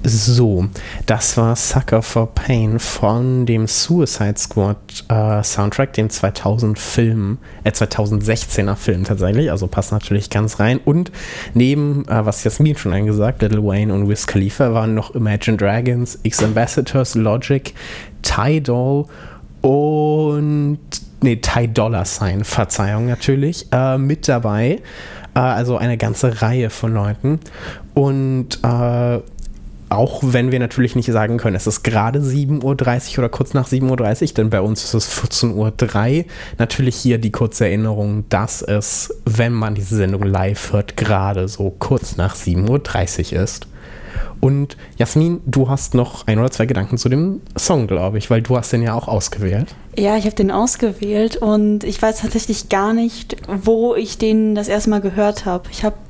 So, das war Sucker for Pain von dem Suicide Squad Soundtrack, dem 2016er Film tatsächlich, also passt natürlich ganz rein. Und neben, was Jasmin schon eingesagt, Lil Wayne und Wiz Khalifa waren noch Imagine Dragons, X Ambassadors, Logic, Ty Dolla $ign, Verzeihung natürlich, mit dabei. Also eine ganze Reihe von Leuten. Und auch wenn wir natürlich nicht sagen können, es ist gerade 7:30 Uhr oder kurz nach 7:30 Uhr, denn bei uns ist es 14:03 Uhr. Natürlich hier die kurze Erinnerung, dass es, wenn man diese Sendung live hört, gerade so kurz nach 7:30 Uhr ist. Und Jasmin, du hast noch 1 oder 2 Gedanken zu dem Song, glaube ich, weil du hast den ja auch ausgewählt. Ja, ich habe den ausgewählt und ich weiß tatsächlich gar nicht, wo ich den das erste Mal gehört habe.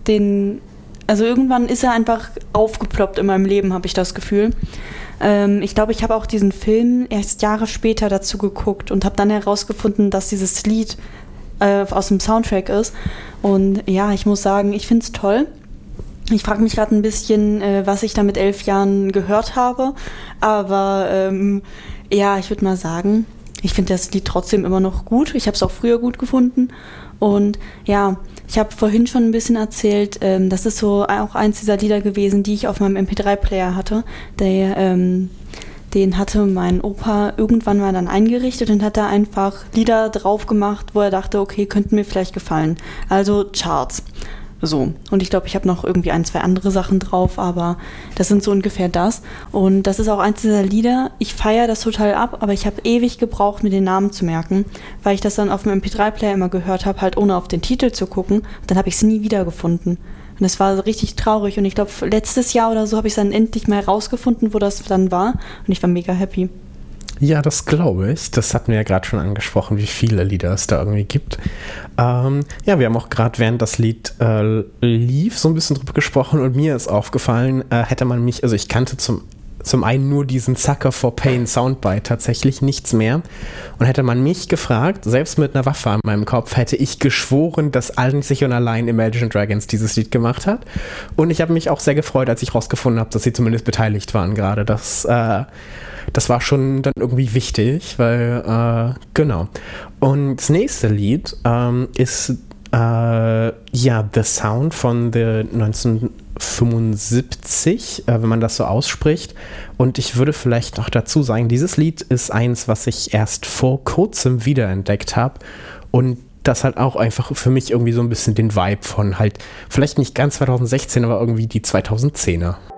Also irgendwann ist er einfach aufgeploppt in meinem Leben, habe ich das Gefühl. Ich glaube, ich habe auch diesen Film erst Jahre später dazu geguckt und habe dann herausgefunden, dass dieses Lied aus dem Soundtrack ist. Und ja, ich muss sagen, ich finde es toll. Ich frage mich gerade ein bisschen, was ich da mit 11 Jahren gehört habe. Aber ja, ich würde mal sagen, ich finde das Lied trotzdem immer noch gut. Ich habe es auch früher gut gefunden. Und ja, ich habe vorhin schon ein bisschen erzählt, das ist so auch eins dieser Lieder gewesen, die ich auf meinem MP3-Player hatte. Den hatte mein Opa irgendwann mal dann eingerichtet und hat da einfach Lieder drauf gemacht, wo er dachte, okay, könnten mir vielleicht gefallen. Also Charts. So, und ich glaube, ich habe noch irgendwie 1, 2 andere Sachen drauf, aber das sind so ungefähr das. Und das ist auch eins dieser Lieder, ich feiere das total ab, aber ich habe ewig gebraucht, mir den Namen zu merken, weil ich das dann auf dem MP3-Player immer gehört habe, halt ohne auf den Titel zu gucken. Und dann habe ich es nie wiedergefunden. Und das war richtig traurig. Und ich glaube, letztes Jahr oder so habe ich es dann endlich mal rausgefunden, wo das dann war. Und ich war mega happy. Ja, das glaube ich. Das hatten wir ja gerade schon angesprochen, wie viele Lieder es da irgendwie gibt. Ja, wir haben auch gerade, während das Lied lief, so ein bisschen drüber gesprochen und mir ist aufgefallen, hätte man mich, also ich kannte zum einen nur diesen Sucker for Pain Soundbite, tatsächlich nichts mehr. Und hätte man mich gefragt, selbst mit einer Waffe an meinem Kopf, hätte ich geschworen, dass einzig und allein Imagine Dragons dieses Lied gemacht hat. Und ich habe mich auch sehr gefreut, als ich rausgefunden habe, dass sie zumindest beteiligt waren gerade. Das war schon dann irgendwie wichtig, weil, genau. Und das nächste Lied ist The Sound von The 1975, wenn man das so ausspricht. Und ich würde vielleicht noch dazu sagen, dieses Lied ist eins, was ich erst vor kurzem wiederentdeckt habe. Und das halt auch einfach für mich irgendwie so ein bisschen den Vibe von halt, vielleicht nicht ganz 2016, aber irgendwie die 2010er.